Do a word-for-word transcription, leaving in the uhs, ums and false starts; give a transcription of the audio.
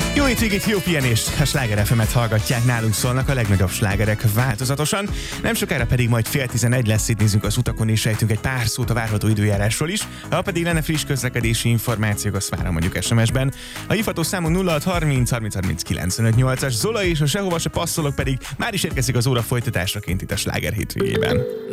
Jó hétvégét, jó pihenést! A Sláger ef emet hallgatják, nálunk szólnak a legnagyobb slágerek változatosan. Nem sokára pedig majd fél tizenegy lesz, itt nézzünk az utakon és sejtünk egy pár szót a várható időjárásról is. Ha pedig lenne friss közlekedési információk, azt várom mondjuk es em es-ben. A hívható számunk nulla hat harminc harminc harminc kilencvenöt nyolcas, Zola és a Sehova se passzolok pedig már is érkezik az óra folytatásaként itt a Sláger hétvégében.